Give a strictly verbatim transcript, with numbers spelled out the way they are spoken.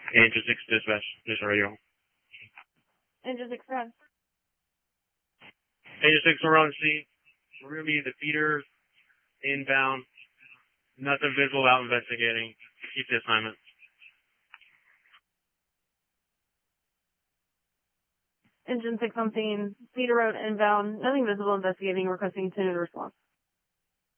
Engine six dispatch, this radio. Engine six, go ahead. Engine six, we're on scene. We're going to be the feeder, inbound. Nothing visible out investigating. Keep the assignment. Engine six on scene. Cedar Road inbound. Nothing visible investigating. Requesting continued response.